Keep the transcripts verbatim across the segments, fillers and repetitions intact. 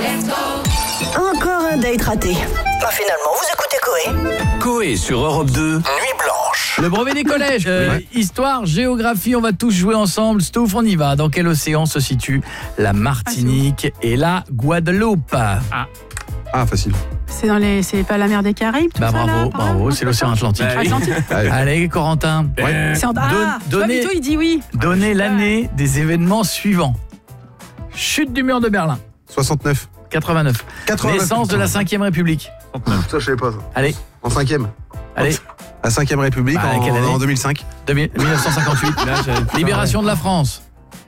Encore un date raté. Bah finalement, vous écoutez Coé. Coé sur Europe deux, Nuit Blanche. Le brevet des collèges, euh, Ouais. histoire, géographie, on va tous jouer ensemble. Stouff, on y va. Dans quel océan se situe la Martinique et la Guadeloupe? Ah, facile. C'est dans les, c'est pas la mer des Caraïbes, tout Bah ça, bravo, là, par là, bravo, non, c'est l'océan Atlantique. Bah, Atlantique. Allez. Allez, Corentin, Ouais. C'est en... Ah, Donne- tu vois, donnez- Vito, il dit oui. donnez l'année des événements suivants. Chute du mur de Berlin, soixante-neuf. quatre-vingt-neuf. quatre-vingt-neuf. Naissance de la cinquième République. Ça, je savais pas ça. Allez, En cinquième. allez, La cinquième République Bah, en, quelle année en deux mille cinq. deux mille- mille neuf cent cinquante-huit. Libération de la France,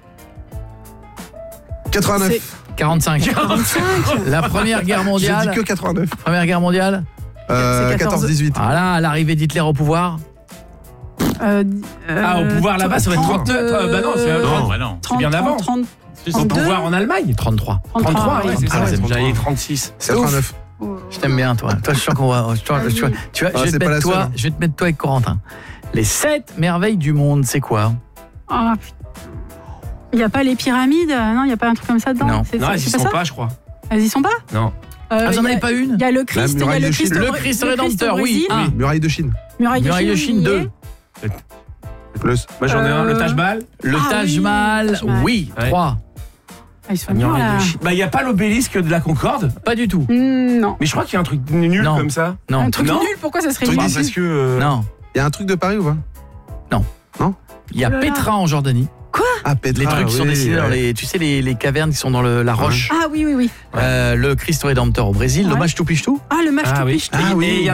quatre-vingt-neuf. quarante-cinq. quarante-cinq. La première guerre J'ai dit mondiale. que quatre-vingt-neuf. Première guerre mondiale. Euh, C'est quatorze dix-huit. Voilà, l'arrivée d'Hitler au pouvoir. Euh, Ah, au pouvoir là-bas, ça va être trente-neuf. Euh, bah non, c'est euh, trente. bah non. C'est bien avant. trente, C'est au trente-deux. pouvoir en Allemagne. trente-trois. trente-trois, ouais, c'est Ah, ça. ouais, J'avais dit trente-trois. trente-six. quatre-vingt-neuf. Je t'aime bien, toi. Toi, je sens qu'on va. je- toi, je- tu vois, tu vois, Ah, je vais c'est te pas mettre la toi. seule, hein. Je vais te mettre toi avec Corentin. Les sept merveilles du monde, c'est quoi? Ah, putain. Il n'y a pas les pyramides? Non, il n'y a pas un truc comme ça dedans? Non. C'est- Non, c'est- elles y c'est pas sont ça pas, je crois. Elles y sont pas? Non. Euh, Ah, vous en il y a- avez pas une? Il y a le Christ, il y a muraille le de Christ Chine. au Le Br- Christ le rédempteur, oui. Brésil. Un. Muraille de Chine. Muraille de Muraille de Chine, Chine il y deux. est. Plus. Moi, j'en ai un, le Euh, Taj Mahal. Le Ah Taj oui, Mahal, Taj Mahal. oui. Ouais. trois. Ah, ils sont bien là. Bah, il n'y a pas l'obélisque de la Concorde. Pas du tout. Hmm, Non. Mais je crois qu'il y a un truc nul Non. comme ça. Non. Un truc Non. nul, pourquoi ça serait Truc nul? d'ici. Parce que. euh, Non. Il y a un truc de Paris ou pas? Il y a Oh là là. Petra en Jordanie. Ah, Petra. Les trucs qui sont oui, dessinés dans ouais. les. Tu sais, les, les cavernes qui sont dans le- la roche. Ah oui, oui, oui. Euh, le Christ rédempteur au Brésil. Ouais. Le Machu Picchu. Ah, le match Ah tout oui. piche. Ah oui. Et il y